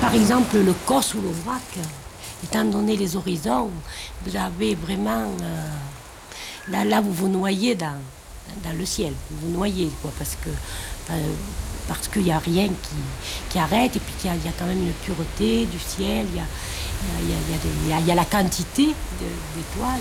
Par exemple, le Cos ou l'Aubrac, étant donné les horizons, vous avez vraiment... là, vous vous noyez dans le ciel, vous vous noyez, quoi, parce qu'il n'y a rien qui arrête, et puis il y a quand même une pureté du ciel, il y a la quantité d'étoiles,